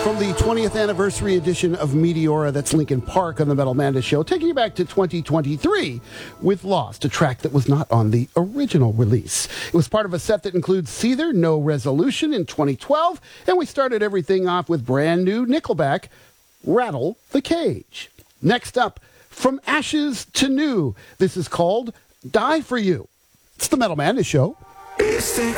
From the 20th anniversary edition of Meteora, that's Linkin Park on the Metal Manda Show, taking you back to 2023 with Lost, a track that was not on the original release. It was part of a set that includes Seether, No Resolution in 2012, and we started everything off with brand new Nickelback, Rattle the Cage. Next up, From Ashes to New, this is called Die For You. It's the Metal Manda Show.